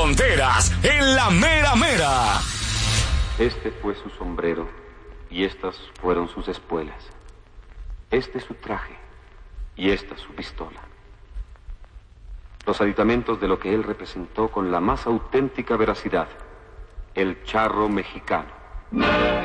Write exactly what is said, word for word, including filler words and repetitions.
fronteras, en la mera mera. Este fue su sombrero y estas fueron sus espuelas. Este su traje y esta su pistola. Los aditamentos de lo que él representó con la más auténtica veracidad, el charro mexicano.